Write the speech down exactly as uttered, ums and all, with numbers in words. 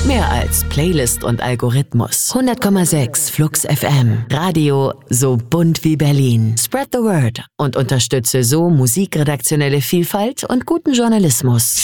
Mehr als Playlist und Algorithmus. hundert Komma sechs Flux F M. Radio so bunt wie Berlin. Spread the word und unterstütze so musikredaktionelle Vielfalt und guten Journalismus.